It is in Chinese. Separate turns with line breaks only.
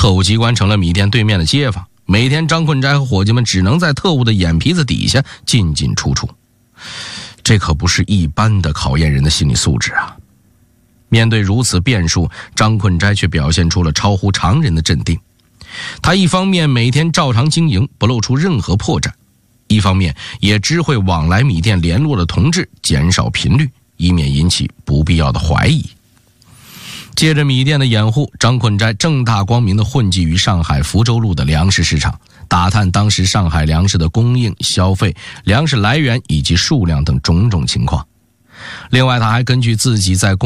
特务机关成了米店对面的街坊，每天张困斋和伙计们只能在特务的眼皮子底下进进出出，这可不是一般的考验人的心理素质啊！面对如此变数，张困斋却表现出了超乎常人的镇定。他一方面每天照常经营，不露出任何破绽，一方面也知会往来米店联络的同志减少频率，以免引起不必要的怀疑。借着米店的掩护，张困斋正大光明地混迹于上海福州路的粮食市场，打探当时上海粮食的供应、消费、粮食来源以及数量等种种情况。另外，他还根据自己在